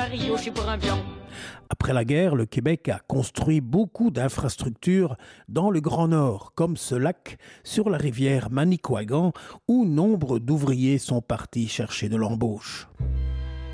Rio, je suis pour un pion. Après la guerre, le Québec a construit beaucoup d'infrastructures dans le Grand Nord, comme ce lac sur la rivière Manicouagan, où nombre d'ouvriers sont partis chercher de l'embauche.